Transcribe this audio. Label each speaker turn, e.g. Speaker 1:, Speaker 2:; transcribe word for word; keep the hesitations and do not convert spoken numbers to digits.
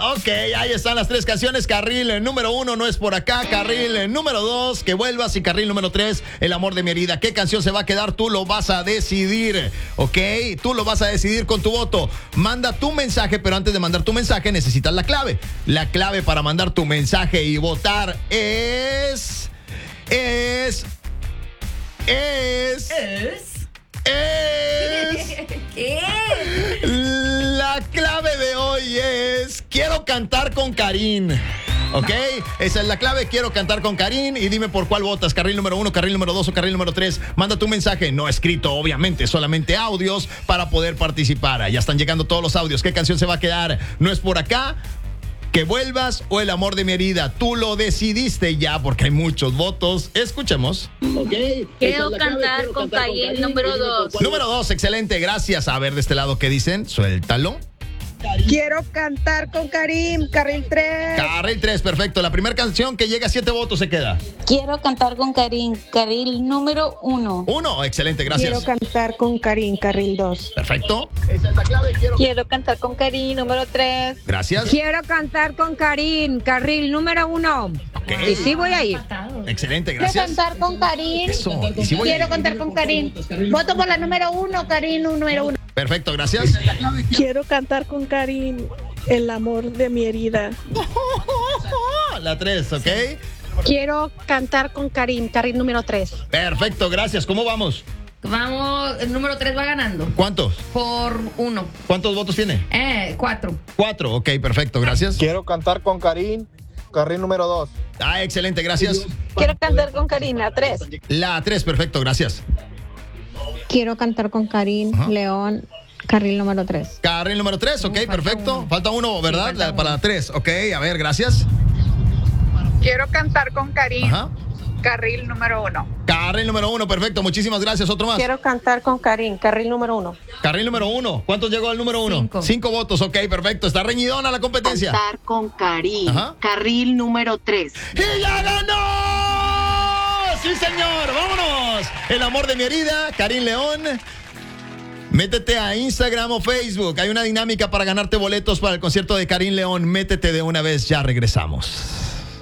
Speaker 1: Ok, ahí están las tres canciones. Carril eh, número uno, No es por acá. Carril eh, número dos, Que vuelvas. Y carril número tres, El amor de mi herida. ¿Qué canción se va a quedar? Tú lo vas a decidir. Ok, tú lo vas a decidir con tu voto. Manda tu mensaje, pero antes de mandar tu mensaje necesitas la clave. La clave para mandar tu mensaje y votar es... Es... Es...
Speaker 2: ¿Es?
Speaker 1: Es...
Speaker 2: ¿Qué?
Speaker 1: La clave de hoy es quiero cantar con Karin. ¿Ok? Esa es la clave, quiero cantar con Karin. Y dime por cuál votas, carril número uno, carril número dos o carril número tres. Manda tu mensaje, no escrito obviamente, solamente audios para poder participar. Ya están llegando todos los audios. ¿Qué canción se va a quedar? ¿No es por acá? Que vuelvas o El amor de mi herida. Tú lo decidiste ya porque hay muchos votos. Escuchemos.
Speaker 3: Okay.
Speaker 2: Quiero cantar con Karin número dos.
Speaker 1: Número dos, excelente, gracias. A ver de este lado qué dicen. Suéltalo.
Speaker 4: Quiero cantar con Karim, carril tres.
Speaker 1: Carril tres, perfecto. La primera canción que llega a siete votos se queda.
Speaker 5: Quiero cantar con Karim, carril número uno.
Speaker 1: Uno, excelente, gracias.
Speaker 4: Quiero cantar con Karim, carril dos.
Speaker 1: Perfecto. Esa es la clave. Quiero...
Speaker 5: Quiero cantar con Karim, número tres.
Speaker 1: Gracias.
Speaker 4: Quiero cantar con Karim, carril número uno.
Speaker 1: Ok.
Speaker 4: Y sí voy a ir.
Speaker 1: Excelente,
Speaker 5: Quiero
Speaker 1: gracias.
Speaker 5: cantar con Karim.
Speaker 1: Eso. ¿Y si voy?
Speaker 5: Quiero cantar con Karim. Voto por la número uno, Karim número uno.
Speaker 1: Perfecto, gracias.
Speaker 6: Quiero cantar con Karim, El amor de mi herida.
Speaker 1: La tres, ¿ok?
Speaker 4: Quiero cantar con Karim, carril número tres.
Speaker 1: Perfecto, gracias. ¿Cómo vamos?
Speaker 2: Vamos, el número tres va ganando.
Speaker 1: ¿Cuántos?
Speaker 2: Por uno.
Speaker 1: ¿Cuántos votos tiene?
Speaker 2: Eh, cuatro.
Speaker 1: Cuatro, ok, perfecto, gracias.
Speaker 7: Quiero cantar con Karim, carril número dos.
Speaker 1: Ah, excelente, gracias.
Speaker 5: Quiero cantar con Karim, la tres.
Speaker 1: La tres, perfecto, gracias.
Speaker 8: Quiero cantar con Karim,
Speaker 1: Ajá.
Speaker 8: León, carril número tres.
Speaker 1: Carril número tres, ok,
Speaker 2: falta
Speaker 1: perfecto.
Speaker 2: uno.
Speaker 1: Falta uno, ¿verdad?
Speaker 2: Sí, falta
Speaker 1: La- para
Speaker 2: uno.
Speaker 1: la tres, ok, a ver, gracias.
Speaker 4: Quiero cantar con Karim,
Speaker 1: Ajá.
Speaker 4: carril número uno.
Speaker 1: Carril número uno, perfecto, muchísimas gracias. Otro más.
Speaker 5: Quiero cantar con Karim, carril número uno.
Speaker 1: Carril número uno. ¿Cuántos llegó al número uno?
Speaker 2: Cinco.
Speaker 1: Cinco votos, ok, perfecto. Está reñidona la competencia.
Speaker 9: Cantar con Karim,
Speaker 1: Ajá.
Speaker 9: carril número tres.
Speaker 1: ¡Y ya ganó! ¡Sí, señor! ¡Vámonos! El amor de mi herida, Karin León. Métete a Instagram o Facebook. Hay una dinámica para ganarte boletos para el concierto de Karin León. Métete de una vez, ya regresamos.